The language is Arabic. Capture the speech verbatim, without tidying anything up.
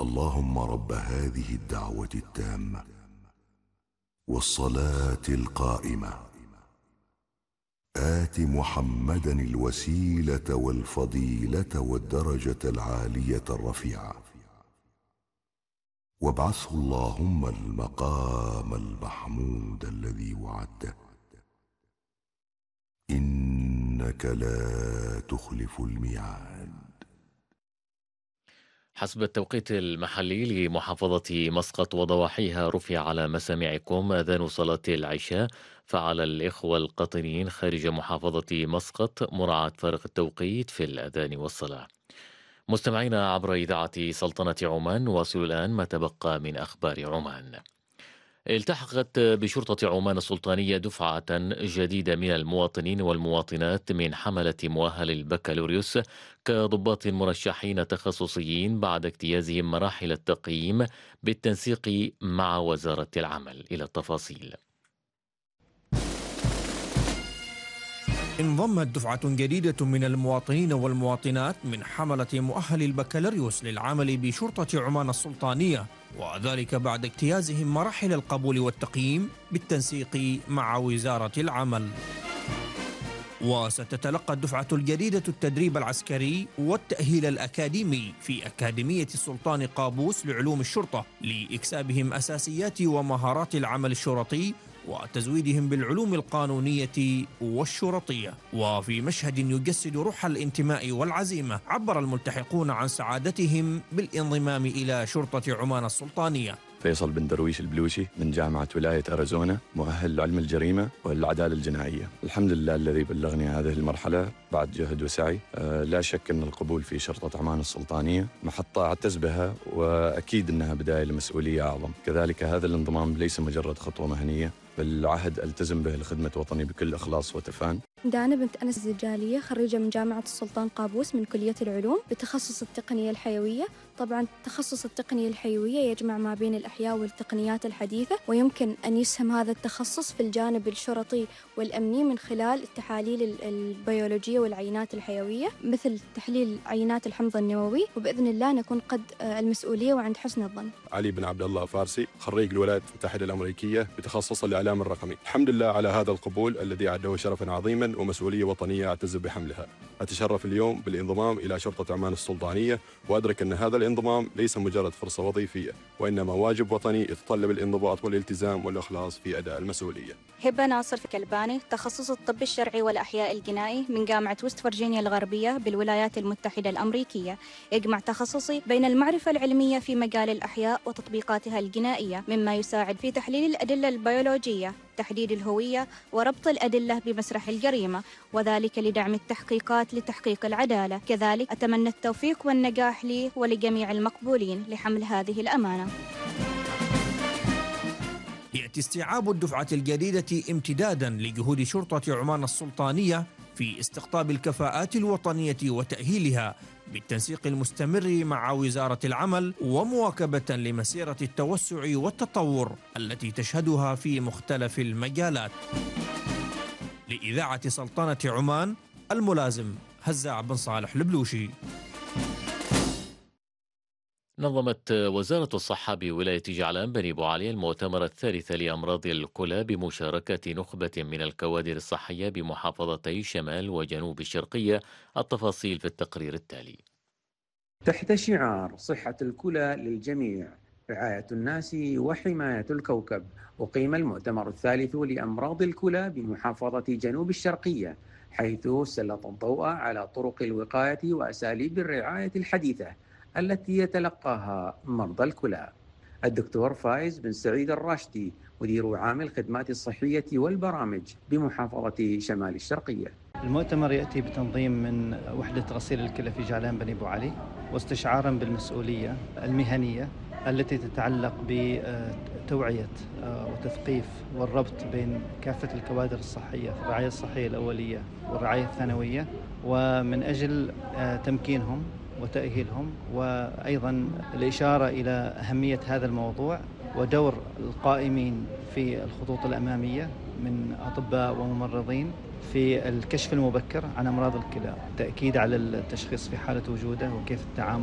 اللهم رب هذه الدعوة التامة والصلاة القائمة آت محمدا الوسيلة والفضيلة والدرجة العالية الرفيعة وابعثه اللهم المقام المحمود الذي وعدته إنك لا تخلف الميعاد. حسب التوقيت المحلي لمحافظة مسقط وضواحيها رفع على مسامعكم أذان صلاة العشاء، فعلى الإخوة القطنيين خارج محافظة مسقط مراعاة فارق التوقيت في الأذان والصلاة. مستمعينا عبر إذاعة سلطنة عمان، نواصل الآن ما تبقى من أخبار عمان. التحقت بشرطة عمان السلطانية دفعة جديدة من المواطنين والمواطنات من حملة مؤهل البكالوريوس كضباط مرشحين تخصصيين بعد اجتيازهم مراحل التقييم بالتنسيق مع وزارة العمل. إلى التفاصيل. انضمت دفعة جديدة من المواطنين والمواطنات من حملة مؤهل البكالوريوس للعمل بشرطة عمان السلطانية، وذلك بعد اجتيازهم مراحل القبول والتقييم بالتنسيق مع وزارة العمل. وستتلقى الدفعة الجديدة التدريب العسكري والتأهيل الأكاديمي في أكاديمية السلطان قابوس لعلوم الشرطة لإكسابهم أساسيات ومهارات العمل الشرطي وتزويدهم بالعلوم القانونية والشرطية. وفي مشهد يجسد روح الانتماء والعزيمة، عبر الملتحقون عن سعادتهم بالانضمام إلى شرطة عمان السلطانية. فيصل بن درويش البلوشي من جامعة ولاية أريزونا، مؤهل علم الجريمة والعدالة الجنائية. الحمد لله الذي بلغني هذه المرحلة بعد جهد وسعي. أه لا شك أن القبول في شرطة عمان السلطانية محطة أعتز بها، وأكيد أنها بداية لمسؤولية أعظم. كذلك هذا الانضمام ليس مجرد خطوة مهنية، بل عهد ألتزم به لخدمة وطني بكل إخلاص وتفان. دانا بنت أنس الزجالية، خريجة من جامعة السلطان قابوس من كلية العلوم بتخصص التقنية الحيوية. طبعا تخصص التقنية الحيوية يجمع ما بين الأحياء والتقنيات الحديثة، ويمكن أن يسهم هذا التخصص في الجانب الشرطي والأمني من خلال التحاليل البيولوجية والعينات الحيوية، مثل تحليل عينات الحمض النووي، وبإذن الله نكون قد المسؤولية وعند حسن الظن. علي بن عبد الله فارسي، خريج الولايات المتحدة الأمريكية بتخصص الإعلام الرقمي. الحمد لله على هذا القبول الذي أعده شرفا عظيما ومسؤولية وطنية أعتز بحملها. أتشرف اليوم بالانضمام إلى شرطة عمان السلطانية، وأدرك أن هذا الانضمام ليس مجرد فرصة وظيفية، وإنما واجب وطني يتطلب الانضباط والالتزام والإخلاص في أداء المسؤولية. هبة ناصر كلباني، تخصص الطب الشرعي والأحياء الجنائي من جامعة وست فرجينيا الغربية بالولايات المتحدة الأمريكية. يجمع تخصصي بين المعرفة العلمية في مجال الأحياء وتطبيقاتها الجنائية، مما يساعد في تحليل الأدلة البيولوجية، تحديد الهوية، وربط الأدلة بمسرح الجريمة، وذلك لدعم التحقيقات لتحقيق العدالة. كذلك أتمنى التوفيق والنجاح لي ولجميع المقبولين لحمل هذه الأمانة. يأتي استيعاب الدفعة الجديدة امتدادا لجهود شرطة عمان السلطانية في استقطاب الكفاءات الوطنية وتأهيلها بالتنسيق المستمر مع وزارة العمل، ومواكبة لمسيرة التوسع والتطور التي تشهدها في مختلف المجالات. لإذاعة سلطنة عمان، الملازم هزاع بن صالح البلوشي. نظمت وزارة الصحة بولاية جعلان بني بوعلي المؤتمر الثالث لأمراض الكلى بمشاركة نخبة من الكوادر الصحية بمحافظتي شمال وجنوب الشرقية. التفاصيل في التقرير التالي. تحت شعار صحة الكلى للجميع، رعاية الناس وحماية الكوكب، أقيم المؤتمر الثالث لأمراض الكلى بمحافظة جنوب الشرقية، حيث سلط الضوء على طرق الوقاية وأساليب الرعاية الحديثة التي يتلقاها مرضى الكلى. الدكتور فايز بن سعيد الراشدي، مدير عام الخدمات الصحية والبرامج بمحافظة شمال الشرقية. المؤتمر يأتي بتنظيم من وحدة غسيل الكلى في جعلان بني بوعلي، واستشعارا بالمسؤولية المهنية التي تتعلق بتوعية وتثقيف والربط بين كافة الكوادر الصحية في الرعاية الصحية الأولية والرعاية الثانوية، ومن أجل تمكينهم وتأهيلهم، وأيضا الإشارة إلى أهمية هذا الموضوع ودور القائمين في الخطوط الأمامية من أطباء وممرضين في الكشف المبكر عن أمراض الكلى، تأكيد على التشخيص في حالة وجوده وكيف التعامل